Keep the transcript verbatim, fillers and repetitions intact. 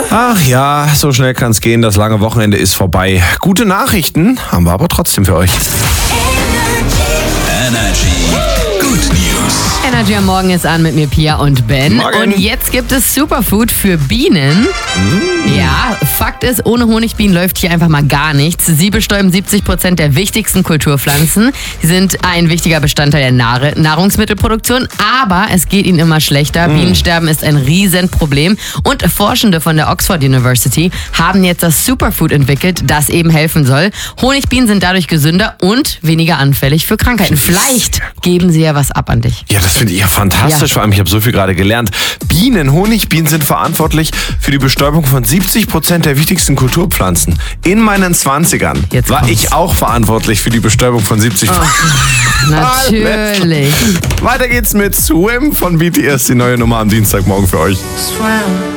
Ach ja, so schnell kann es gehen. Das lange Wochenende ist vorbei. Gute Nachrichten haben wir aber trotzdem für euch. Energy Good News. Energy am Morgen ist an mit mir, Pia und Ben. Morgen. Und jetzt gibt es Superfood für Bienen. Mm. Ja, Fakt ist, ohne Honigbienen läuft hier einfach mal gar nichts. Sie bestäuben siebzig Prozent der wichtigsten Kulturpflanzen. Sie sind ein wichtiger Bestandteil der Nahr- Nahrungsmittelproduktion, aber es geht ihnen immer schlechter. Mm. Bienensterben ist ein Riesenproblem. Und Forschende von der Oxford University haben jetzt das Superfood entwickelt, das eben helfen soll. Honigbienen sind dadurch gesünder und weniger anfällig für Krankheiten. Vielleicht geben sie ja was ab an dich. Ja, das finde ich ja fantastisch. Ja. Vor allem, ich habe so viel gerade gelernt. Bienen, Honigbienen sind verantwortlich für die Bestäubung von siebzig Prozent der wichtigsten Kulturpflanzen. In meinen zwanzigern Jetzt war kommt's. ich auch verantwortlich für die Bestäubung von siebzig Prozent. Oh, natürlich. Weiter geht's mit Swim von B T S, die neue Nummer am Dienstagmorgen für euch. Swim.